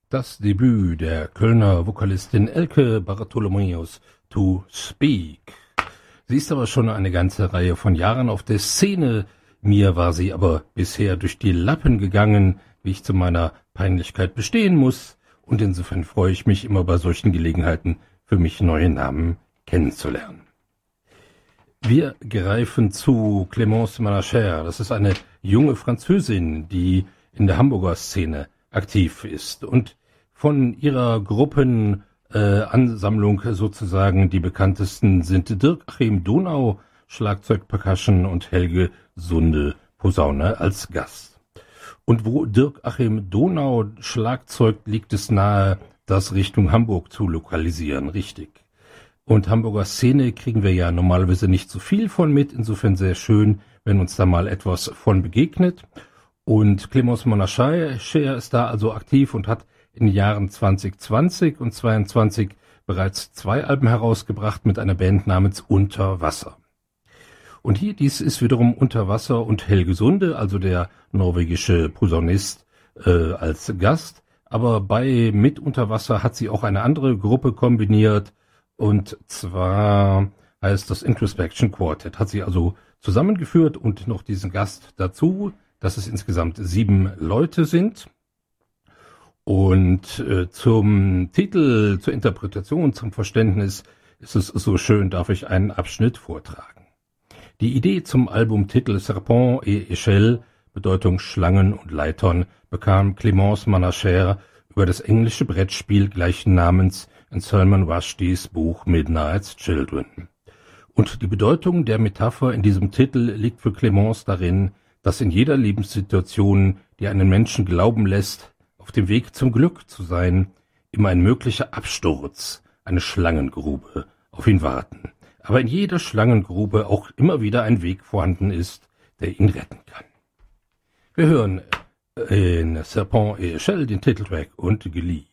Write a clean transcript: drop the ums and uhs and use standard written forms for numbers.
Das Debüt der Kölner Vokalistin Elke Bartholomäus, To Speak. Sie ist aber schon eine ganze Reihe von Jahren auf der Szene. Mir war sie aber bisher durch die Lappen gegangen, wie ich zu meiner Peinlichkeit bestehen muss. Und insofern freue ich mich immer bei solchen Gelegenheiten, für mich neue Namen kennenzulernen. Wir greifen zu Clémence Manacher. Das ist eine junge Französin, die in der Hamburger Szene aktiv ist und von ihrer Gruppenansammlung sozusagen die bekanntesten sind Dirk-Achim Donau, Schlagzeug, Percussion und Helge Sunde, Posaune als Gast. Und wo Dirk-Achim Donau Schlagzeug, liegt es nahe, das Richtung Hamburg zu lokalisieren, richtig. Und Hamburger Szene kriegen wir ja normalerweise nicht so viel von mit, insofern sehr schön, wenn uns da mal etwas von begegnet. Und Clémence Manacher ist da also aktiv und hat in den Jahren 2020 und 2022 bereits 2 Alben herausgebracht mit einer Band namens Unter Wasser. Und hier, dies ist wiederum Unter Wasser und Helge Sunde, also der norwegische Posaunist, als Gast. Aber mit Unter Wasser hat sie auch eine andere Gruppe kombiniert, und zwar heißt das Introspection Quartet. Hat sie also zusammengeführt und noch diesen Gast dazu, dass es insgesamt 7 Leute sind. Und zum Titel, zur Interpretation, zum Verständnis ist es so schön, darf ich einen Abschnitt vortragen. Die Idee zum Albumtitel Serpent et Échelle, Bedeutung Schlangen und Leitern, bekam Clémence Manacher über das englische Brettspiel gleichen Namens in Salman Rushdies Buch Midnight's Children. Und die Bedeutung der Metapher in diesem Titel liegt für Clémence darin, dass in jeder Lebenssituation, die einen Menschen glauben lässt, auf dem Weg zum Glück zu sein, immer ein möglicher Absturz, eine Schlangengrube, auf ihn warten. Aber in jeder Schlangengrube auch immer wieder ein Weg vorhanden ist, der ihn retten kann. Wir hören in Serpent et Échelle den Titeltrack und Glee.